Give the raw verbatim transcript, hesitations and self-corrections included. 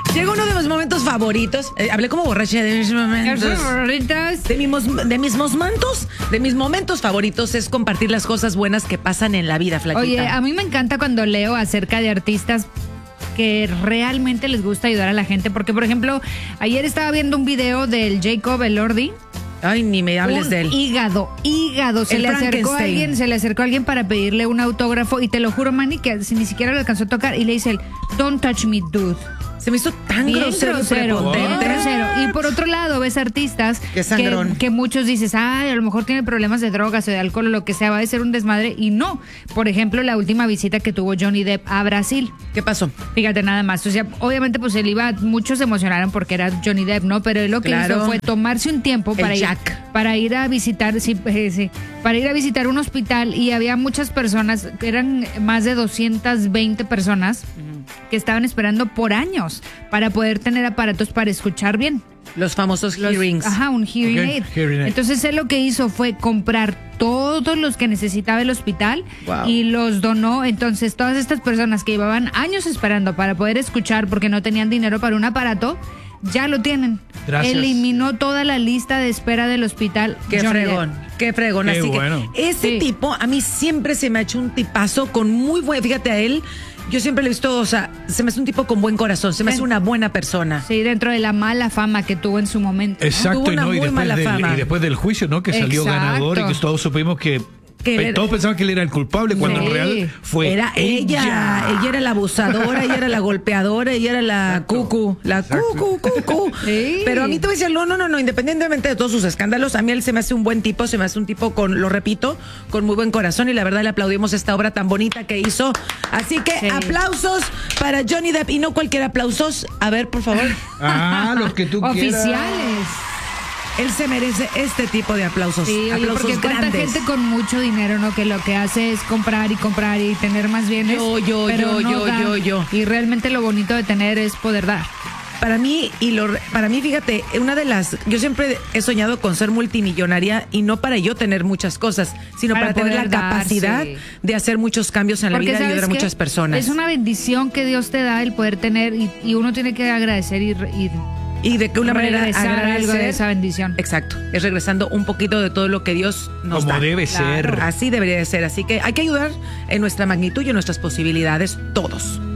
Llegó uno de mis momentos favoritos. Eh, hablé como borracha de mis momentos. favoritos. De, mis, de mis momentos, de mis momentos favoritos es compartir las cosas buenas que pasan en la vida, flaquita. Oye, a mí me encanta cuando leo acerca de artistas que realmente les gusta ayudar a la gente. Porque, por ejemplo, ayer estaba viendo un video del Jacob Elordi. Ay, ni me hables un de él. Hígado, hígado. Se El le acercó a Frankenstein. alguien, se le acercó a alguien para pedirle un autógrafo y te lo juro, Manny, que si ni siquiera lo alcanzó a tocar y le dice él, don't touch me, dude. Se me hizo tan Bien grosero, grosero, prepotente. bien grosero. Y por otro lado, ves artistas Qué sangrón. que, que muchos dices, ay, a lo mejor tiene problemas de drogas o de alcohol o lo que sea, va a ser un desmadre. Y no. Por ejemplo, la última visita que tuvo Johnny Depp a Brasil. ¿Qué pasó? Fíjate nada más. O sea, obviamente, pues él iba, muchos se emocionaron porque era Johnny Depp, ¿no? Pero él lo que Claro. hizo fue tomarse un tiempo El para ir, Jack. para ir a visitar, sí, eh, sí, para ir a visitar un hospital y había muchas personas, eran más de doscientas veinte personas que estaban esperando por años para poder tener aparatos para escuchar bien. Los famosos Los- hearings. Ajá, un hearing Ok, aid. hearing aid. Entonces él lo que hizo fue comprar todos los que necesitaba el hospital Wow. y los donó. Entonces todas estas personas que llevaban años esperando para poder escuchar porque no tenían dinero para un aparato, ya lo tienen. Gracias. Eliminó toda la lista de espera del hospital. Qué Johnny fregón, Depp. qué fregón. Qué Así bueno. que ese Sí. tipo a mí siempre se me ha hecho un tipazo con muy buen, fíjate a él, yo siempre le he visto, o sea, se me hace un tipo con buen corazón, se me hace una buena persona. Sí, dentro de la mala fama que tuvo en su momento. ¿no? Exacto, Tuvo y, una no, y, muy después mala del, fama. y después del juicio, ¿no? Que salió Exacto. ganador y que todos supimos que, Que pe- era- todos pensaban que él era el culpable cuando Sí. en real fue Era ella, ella era la abusadora, ella era la golpeadora, ella era la Exacto. cucu, la Exacto. cucu, cucu. Sí. Pero a mí te voy a decir, no, no, no, no, independientemente de todos sus escándalos, a mí él se me hace un buen tipo, se me hace un tipo con, lo repito, con muy buen corazón y la verdad le aplaudimos esta obra tan bonita que hizo. Así que Sí. aplausos para Johnny Depp y no cualquier aplausos. A ver, por favor. Ah, los que tú quieras. Oficiales. Él se merece este tipo de aplausos. Sí, oye, aplausos porque cuánta grandes. gente con mucho dinero, ¿no? Que lo que hace es comprar y comprar y tener más bienes. Yo, yo, pero yo, no yo, da. yo, yo. Y realmente lo bonito de tener es poder dar. Para mí, y lo, para mí, fíjate, una de las, yo siempre he soñado con ser multimillonaria y no para yo tener muchas cosas, sino para, Para tener la poder dar, capacidad sí. de hacer muchos cambios en la vida y ¿sabes ayudar a qué? muchas personas. Es una bendición que Dios te da el poder tener y, y uno tiene que agradecer y, re- y y de que una manera regresar agradecer, algo de esa bendición. Exacto, es regresando un poquito de todo lo que Dios nos Como da. debe Claro. ser. Así debería de ser, así que hay que ayudar en nuestra magnitud y en nuestras posibilidades todos.